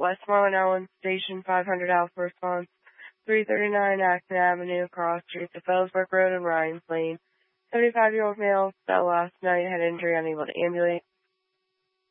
Westmoreland Ellen Station 500 Alpha response. 339 Acton Avenue, cross streets of Fellsburg Road and Ryan's Lane. 75-year-old male that last night had injury, unable to ambulate.